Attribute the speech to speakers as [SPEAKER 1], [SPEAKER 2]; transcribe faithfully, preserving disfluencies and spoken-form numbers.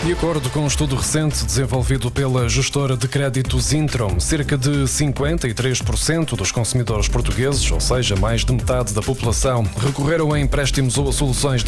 [SPEAKER 1] De acordo com um estudo recente desenvolvido pela gestora de créditos Intrum, cerca de cinquenta e três por cento dos consumidores portugueses, ou seja, mais de metade da população, recorreram a empréstimos ou a soluções